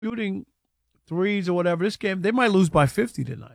shooting threes or whatever, this game, they might lose by 50 tonight.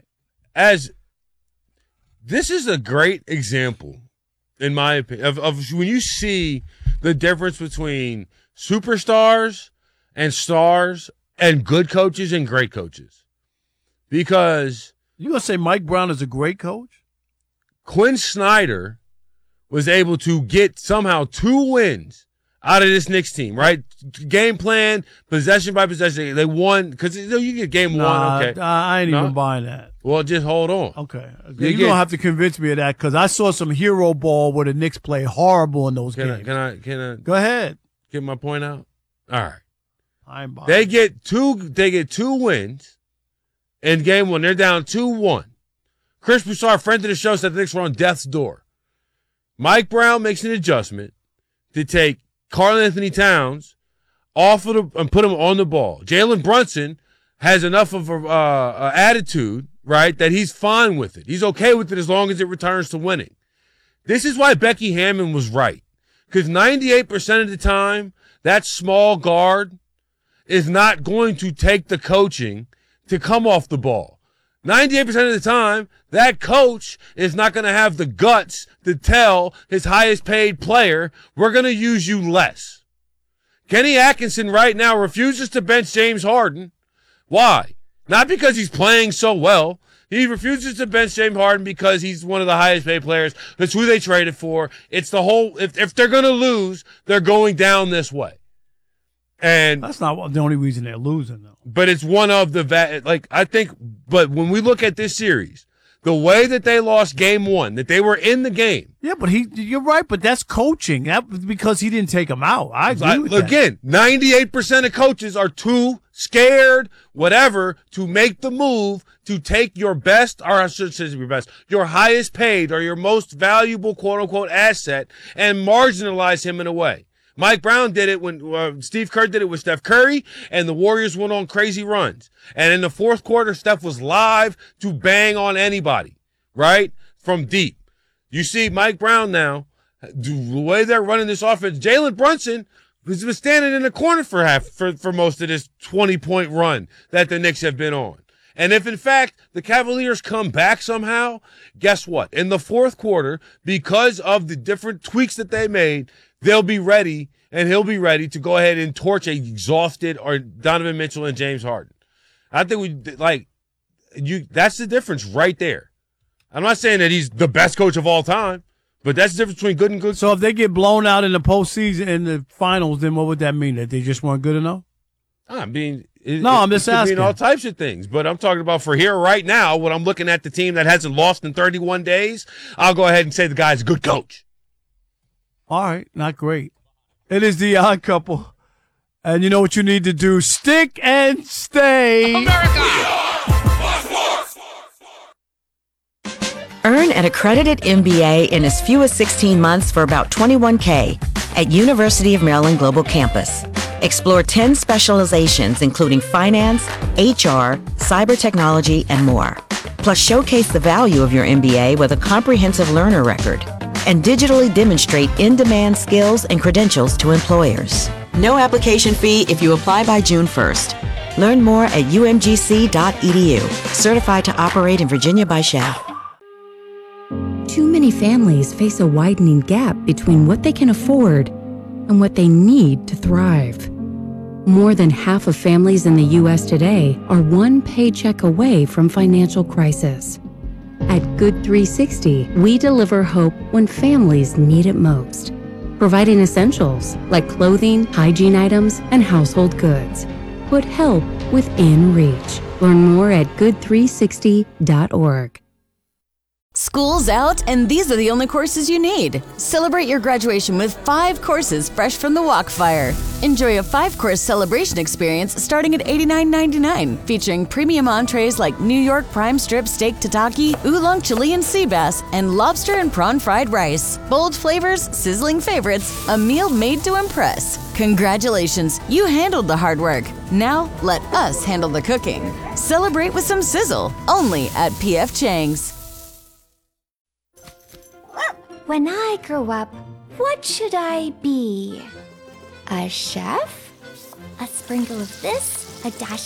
This is a great example, in my opinion, of when you see the difference between superstars and stars and good coaches and great coaches. Because You going to say Mike Brown is a great coach? Quinn Snyder was able to get somehow 2 wins out of this Knicks team, right? Game plan, possession by possession. They won because you get game one. Okay, I ain't even buying that. Well, just hold on. Okay. You're going to have to convince me of that because I saw some hero ball where the Knicks play horrible in those games. Can I Go ahead. Get my point out? All right. I ain't buying They get two wins in game one. They're down 2-1. Chris Broussard, friend of the show, said the Knicks were on death's door. Mike Brown makes an adjustment to take Karl-Anthony Towns off of and put him on the ball. Jalen Brunson has enough of a attitude, right, that he's fine with it. He's okay with it as long as it returns to winning. This is why Becky Hammon was right. Because 98% of the time, that small guard is not going to take the coaching to come off the ball. 98% of the time, that coach is not going to have the guts to tell his highest paid player, we're going to use you less. Kenny Atkinson right now refuses to bench James Harden. Why? Not because he's playing so well. He refuses to bench James Harden because he's one of the highest paid players. That's who they traded for. It's the whole, if they're going to lose, they're going down this way. And that's not the only reason they're losing, though. But it's one of but when we look at this series, the way that they lost game one, that they were in the game. Yeah, but you're right, but that's coaching. That was because he didn't take him out. I agree with that. Again, 98% of coaches are too scared, whatever, to make the move to take your best, or I should say your best, your highest paid or your most valuable quote unquote asset and marginalize him in a way. Mike Brown did it when Steve Kerr did it with Steph Curry, and the Warriors went on crazy runs. And in the fourth quarter, Steph was live to bang on anybody, right? From deep. You see Mike Brown now, the way they're running this offense, Jalen Brunson has been standing in the corner for most of this 20-point run that the Knicks have been on. And if, in fact, the Cavaliers come back somehow, guess what? In the fourth quarter, because of the different tweaks that they made, they'll be ready, and he'll be ready to go ahead and torch a exhausted or Donovan Mitchell and James Harden. I think that's the difference right there. I'm not saying that he's the best coach of all time, but that's the difference between good and good. So if they get blown out in the postseason, in the finals, then what would that mean? That they just weren't good enough? I mean, I'm just asking. All types of things, but I'm talking about for here right now, when I'm looking at the team that hasn't lost in 31 days, I'll go ahead and say the guy's a good coach. All right, not great. It is the Odd Couple. And you know what you need to do? Stick and stay. America! Earn an accredited MBA in as few as 16 months for about $21K at University of Maryland Global Campus. Explore 10 specializations, including finance, HR, cyber technology, and more. Plus, showcase the value of your MBA with a comprehensive learner record and digitally demonstrate in-demand skills and credentials to employers. No application fee if you apply by June 1st. Learn more at umgc.edu. Certified to operate in Virginia by SCHEV. Too many families face a widening gap between what they can afford and what they need to thrive. More than half of families in the U.S. today are one paycheck away from financial crisis. At Good 360, we deliver hope when families need it most, providing essentials like clothing, hygiene items, and household goods. Put help within reach. Learn more at good360.org. School's out, and these are the only courses you need. Celebrate your graduation with 5 courses fresh from the Walkfire. Enjoy a 5-course celebration experience starting at $89.99, featuring premium entrees like New York prime strip steak tataki, oolong Chilean sea bass, and lobster and prawn fried rice. Bold flavors, sizzling favorites, a meal made to impress. Congratulations, you handled the hard work. Now let us handle the cooking. Celebrate with some sizzle, only at P.F. Chang's. When I grow up, what should I be? A chef? A sprinkle of this, a dash